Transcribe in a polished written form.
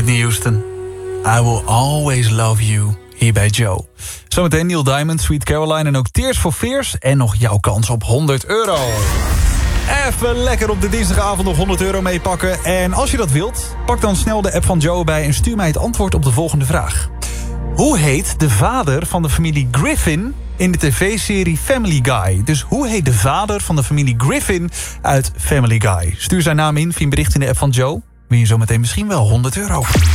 Whitney Houston. I will always love you. Hier bij Joe. Zometeen Neil Diamond, Sweet Caroline en ook Tears for Fears. En nog jouw kans op €100. Even lekker op de dinsdagavond nog €100 meepakken. En als je dat wilt, pak dan snel de app van Joe bij... en stuur mij het antwoord op de volgende vraag. Hoe heet de vader van de familie Griffin in de tv-serie Family Guy? Dus hoe heet de vader van de familie Griffin uit Family Guy? Stuur zijn naam in via een bericht in de app van Joe. Win je zometeen misschien wel €100.